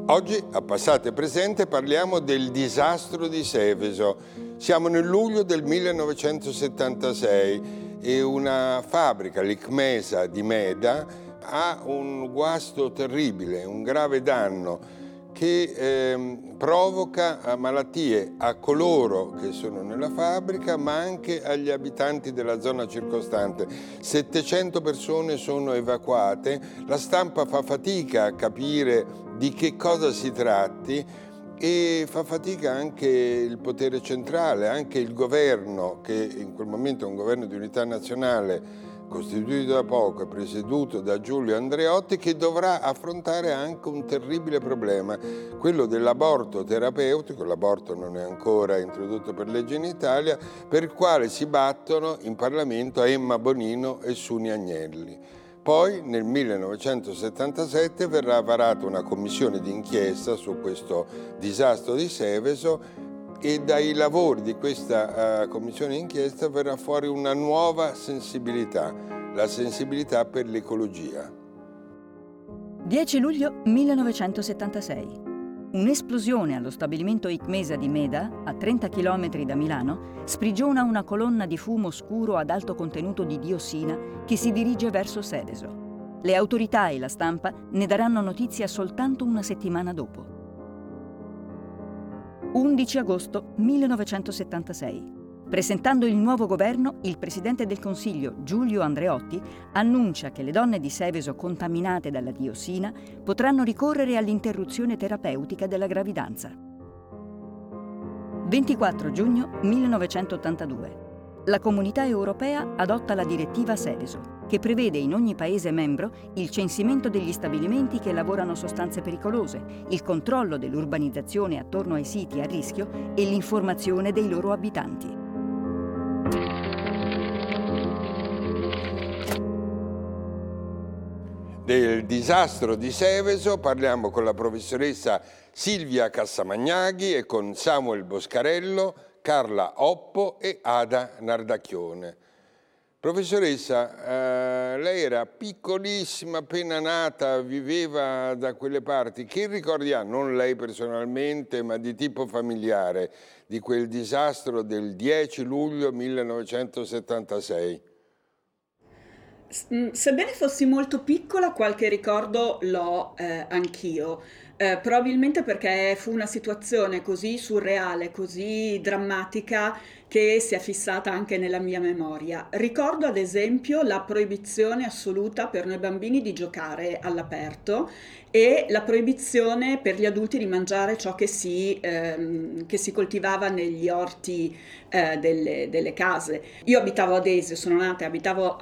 Oggi, a Passate e Presente, parliamo del disastro di Seveso. Siamo nel luglio del 1976 e una fabbrica, l'Icmesa di Meda, ha un guasto terribile, un grave danno che provoca malattie a coloro che sono nella fabbrica, ma anche agli abitanti della zona circostante. 700 persone sono evacuate, la stampa fa fatica a capire di che cosa si tratti e fa fatica anche il potere centrale, anche il governo, che in quel momento è un governo di unità nazionale costituito da poco e presieduto da Giulio Andreotti, che dovrà affrontare anche un terribile problema, quello dell'aborto terapeutico. L'aborto non è ancora introdotto per legge in Italia, per il quale si battono in Parlamento Emma Bonino e Suni Agnelli. Poi nel 1977 verrà varata una commissione d'inchiesta su questo disastro di Seveso e dai lavori di questa commissione d'inchiesta verrà fuori una nuova sensibilità, la sensibilità per l'ecologia. 10 luglio 1976. Un'esplosione allo stabilimento Icmesa di Meda, a 30 km da Milano, sprigiona una colonna di fumo scuro ad alto contenuto di diossina che si dirige verso Seveso. Le autorità e la stampa ne daranno notizia soltanto una settimana dopo. 11 agosto 1976. Presentando il nuovo governo, il presidente del Consiglio, Giulio Andreotti, annuncia che le donne di Seveso contaminate dalla diossina potranno ricorrere all'interruzione terapeutica della gravidanza. 24 giugno 1982. La Comunità Europea adotta la direttiva Seveso, che prevede in ogni Paese membro il censimento degli stabilimenti che lavorano sostanze pericolose, il controllo dell'urbanizzazione attorno ai siti a rischio e l'informazione dei loro abitanti. Del disastro di Seveso parliamo con la professoressa Silvia Cassamagnaghi e con Samuel Boscarello, Carla Oppo e Ada Nardacchione. Professoressa, lei era piccolissima, appena nata, viveva da quelle parti. Che ricordi ha, non lei personalmente, ma di tipo familiare, di quel disastro del 10 luglio 1976? Sebbene fossi molto piccola, qualche ricordo l'ho anch'io. Probabilmente perché fu una situazione così surreale, così drammatica, che si è fissata anche nella mia memoria. Ricordo ad esempio la proibizione assoluta per noi bambini di giocare all'aperto e la proibizione per gli adulti di mangiare ciò che si coltivava negli orti delle case. Io abitavo ad Esio, sono nata e abitavo